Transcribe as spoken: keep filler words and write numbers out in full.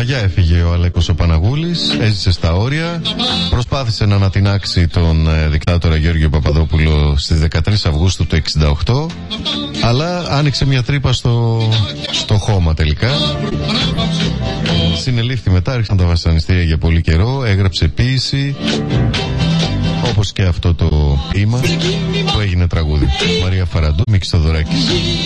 Μαγιά έφυγε ο Αλέκος ο Παναγούλης, έζησε στα όρια, προσπάθησε να ανατινάξει τον ε, δικτάτορα Γεώργιο Παπαδόπουλο στις δεκατρείς Αυγούστου του εξήντα οκτώ, αλλά άνοιξε μια τρύπα στο, στο χώμα τελικά. Συνελήφθη μετά, άρχισαν τα βασανιστήρια για πολύ καιρό, έγραψε ποίηση, όπως και αυτό το ποίημα που έγινε τραγούδι. Μαρία Φαραντού, Μίκης Θοδωράκης.